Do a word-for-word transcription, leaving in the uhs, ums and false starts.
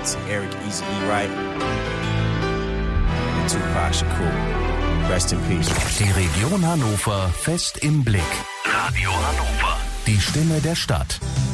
to Eric Easy E. Wright and Tupac Shakur. Rest in peace. Die Region Hannover fest im Blick. Radio Hannover. Die Stimme der Stadt.